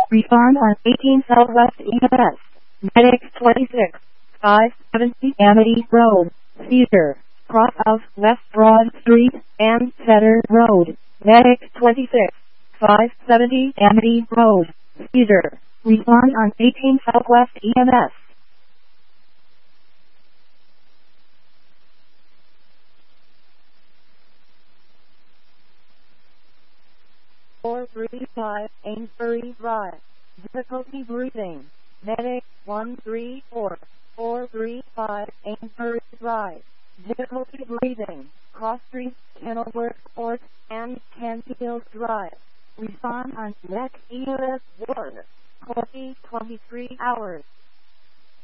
Refund on 18 Southwest EMS. Medic 26. 570 Amity Road, Cedar. Cross of West Broad Street and Cedar Road. Medic 26. 570 Amity Road, Cedar. Refund on 18 Southwest EMS. 435 Amesbury Drive. Difficulty breathing. Medic 134. 435 Amesbury Drive. Difficulty breathing. Cross Street, Kenilworth Court, and Canfield Drive. Respond on Neck EMS Ward. Copy 23 hours.